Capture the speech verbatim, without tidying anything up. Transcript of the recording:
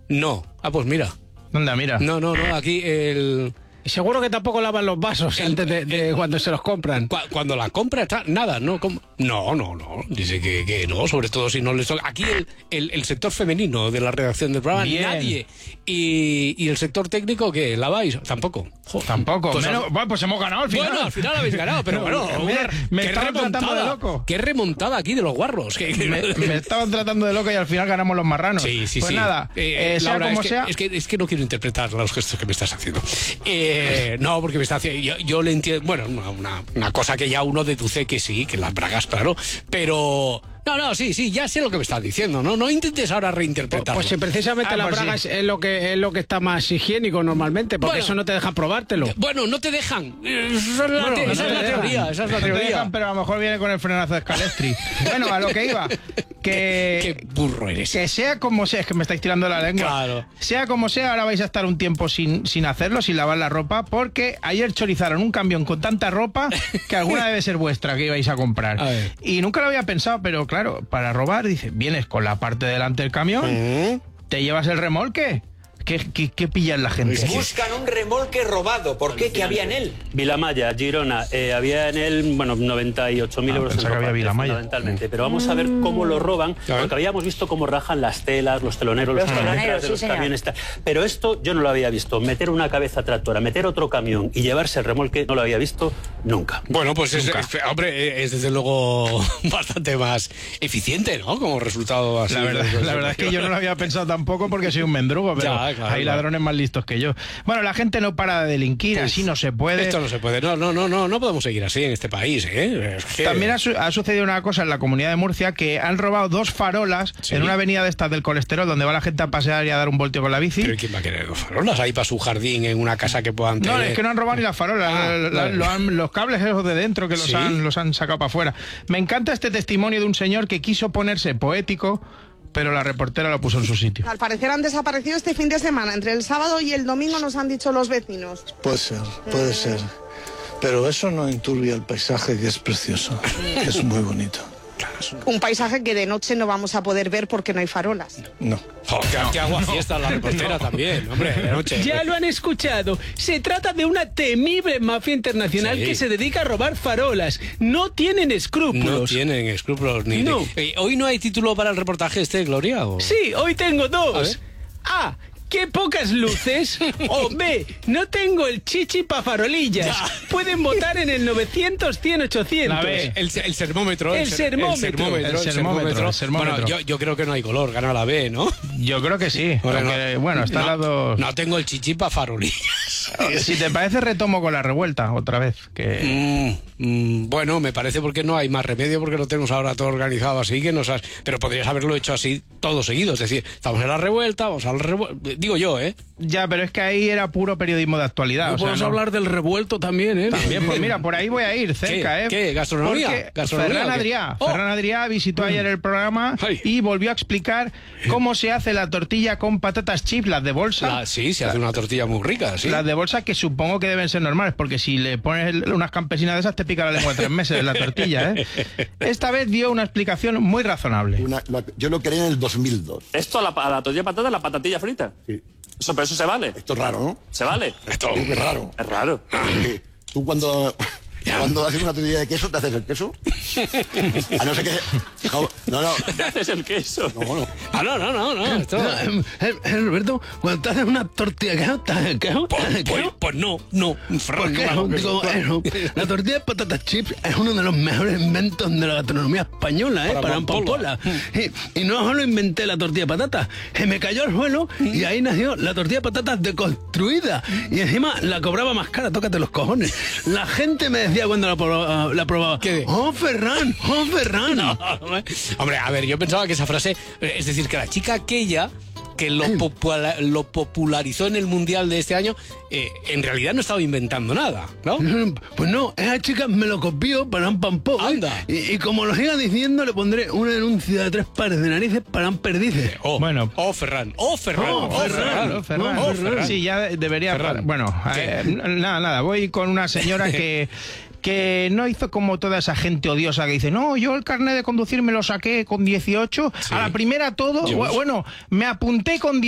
No. Ah, pues mira. ¿Dónde mira? No, no, no, aquí el... Seguro que tampoco lavan los vasos el, antes de, de el, cuando se los compran. Cu cuando la compra está... Nada, no, com no, no, no. Dice que, que no, sobre todo si no les toca. Aquí el, el, el sector femenino de la redacción del programa, Bien. nadie. Y, y el sector técnico, ¿qué? ¿Laváis? Tampoco. Jo, Tampoco. Pues, Menos, bueno, pues hemos ganado al final. Bueno, al final habéis ganado, pero bueno, me, una, me qué estaban tratando de loco. Qué remontada aquí de los guarros. Que, que... Me, me estaban tratando de loco y al final ganamos los marranos. Sí, sí, pues sí. nada, eh, eh, sea Laura, como es que, sea... Es que, es que no quiero interpretar los gestos que me estás haciendo. Eh, no, porque me está haciendo... Yo, yo le entiendo... Bueno, una, una cosa que ya uno deduce que sí, que las bragas, claro, pero... No, no, sí, sí, ya sé lo que me estás diciendo, ¿no? No intentes ahora reinterpretarlo. Pues si precisamente ah, la pues braga sí. es, es lo que es lo que está más higiénico normalmente, porque bueno, eso no te deja probártelo. Bueno, no te dejan. Esa es la, Bueno, te no esa te es la dejan. teoría, esa es la No te teoría. dejan, pero a lo mejor viene con el frenazo de Scalestri. Bueno, a lo que iba, que... Qué burro eres. Que sea como sea, es que me estáis tirando la lengua. Claro. Sea como sea, ahora vais a estar un tiempo sin, sin hacerlo, sin lavar la ropa, porque ayer chorizaron un camión con tanta ropa que alguna debe ser vuestra que ibais a comprar. A ver. Y nunca lo había pensado, pero claro, para robar, dice, vienes con la parte de delante del camión, ¿Mm? te llevas el remolque. ¿Qué, qué, qué pillan la gente? Buscan un remolque robado. ¿Por qué? ¿Qué había en él? Vilamaya, Girona. Eh, había en él, bueno, noventa y ocho mil Ah, euros en pensaba que ropa, había Vilamaya. fundamentalmente. Pero vamos a ver cómo lo roban, porque habíamos visto cómo rajan las telas, los teloneros, Los los teloneros, teloneros de sí, los señor. camiones. Tal. Pero esto yo no lo había visto. Meter una cabeza tractora, meter otro camión y llevarse el remolque, no lo había visto nunca. Bueno, pues es, es, hombre, es desde luego bastante más eficiente, ¿no? Como resultado así. La verdad, la verdad es que yo no lo había pensado tampoco porque soy un mendrugo, pero Ya, claro, hay claro. ladrones más listos que yo. Bueno, la gente no para de delinquir, Uf, así no se puede. Esto no se puede. No, no, no, no, no podemos seguir así en este país, ¿eh? Es que... También ha, su ha sucedido una cosa en la Comunidad de Murcia, que han robado dos farolas ¿Sí? en una avenida de estas del colesterol, donde va la gente a pasear y a dar un voltio con la bici. ¿Pero quién va a querer dos farolas ahí para su jardín en una casa que puedan tener? No, es que no han robado ni las farolas, Ah, la- la- vale. lo han- los cables esos de dentro que los, ¿Sí? han, los han sacado para afuera. Me encanta este testimonio de un señor que quiso ponerse poético, pero la reportera lo puso en su sitio. Al parecer han desaparecido este fin de semana. Entre el sábado y el domingo nos han dicho los vecinos. Puede ser, puede ser. Pero eso no enturbia el paisaje, que es precioso, que es muy bonito. Un paisaje que de noche no vamos a poder ver porque no hay farolas. No. Oh, que, que agua fiesta la reportera también, hombre, de noche. Ya lo han escuchado. Se trata de una temible mafia internacional Sí. que se dedica a robar farolas. No tienen No escrúpulos. tienen escrúpulos ni... No. Eh, ¿Hoy no hay título para el reportaje este, Gloria? ¿O? Sí, hoy tengo A dos. ver. A. Qué pocas luces. O B. No tengo el chichi pa' farolillas. Ya. Pueden votar en el novecientos, cien, ochocientos. La B. El, el sermómetro. El ser- sermómetro. El sermómetro. El sermómetro, el sermómetro. Bueno, yo, yo creo que no hay color, gana la B, ¿no? Yo creo que sí. Ahora Aunque, no. bueno, están no, las dos. No tengo el chichipa farolillas. Si te parece, retomo con la revuelta otra vez. Que... Mm, mm, bueno, me parece porque no hay más remedio, porque lo tenemos ahora todo organizado así, que nos has... Pero podrías haberlo hecho así todo seguido. Es decir, estamos en la revuelta, vamos a la revuelta. Digo yo, ¿eh? Ya, pero es que ahí era puro periodismo de actualidad. No o sea, podemos no- hablar del revuelto también, ¿eh? También, pues mira, por ahí voy a ir, cerca, ¿Qué? ¿eh? ¿Qué? ¿Gastronomía? Porque ¿Gastronomía Ferran o qué? Adrià, Oh. Ferran Adrià visitó ayer el programa Ay. y volvió a explicar cómo se hace la tortilla con patatas chips, las de bolsa. La- sí, se hace una tortilla muy rica, sí. Las de bolsa que supongo que deben ser normales, porque si le pones el- unas campesinas de esas te pica la lengua tres meses de la tortilla, ¿eh? Esta vez dio una explicación muy razonable. Una- la- yo lo quería en el dos mil dos. Esto a la, a la tortilla de patata, la patatilla frita. Sí. Eso, pero eso se vale. Esto es raro, ¿no? Se vale. Esto... Es raro. Es raro. Porque tú cuando, cuando haces una tortilla de queso, ¿te haces el queso? A no ser que... No, no. no. ¿Qué haces el queso? No, no. Ah, no, no, no, no. Esto... Eh, eh, eh, Roberto, cuando te haces una tortilla, ¿qué estás el quejo? Pues, pues, pues no, no. Fran, ¿Por qué? no, no, Digo, eh, no. La tortilla de patatas chips es uno de los mejores inventos de la gastronomía española, ¿eh? Para Para Pampola. Pampola. Y, y no solo inventé la tortilla de patatas, se me cayó al suelo y ahí nació la tortilla de patatas deconstruida. Y encima la cobraba más cara, tócate los cojones. La gente me decía cuando la probaba, la probaba ¿Qué? ¡oh, Ferran! ¡oh, Ferran! Hombre, a ver, yo pensaba que esa frase, eh, es decir, que la chica aquella que lo, popula- lo popularizó en el Mundial de este año, eh, en realidad no estaba inventando nada, ¿no? Pues no, esa chica me lo copió para un pampó. Anda. Y, y como lo siga diciendo, le pondré una denuncia de tres pares de narices para un perdices. Oh, Bueno. oh, Ferran, oh, Ferran, Oh, oh, Ferran, Ferran, Oh, Ferran. oh, Ferran. Sí, ya debería... Ferran. Bueno, ¿Qué? eh, nada, nada, voy con una señora que... que no hizo como toda esa gente odiosa que dice, no, yo el carnet de conducir me lo saqué con dieciocho, Sí. a la primera todo, Dios. bueno, me apunté con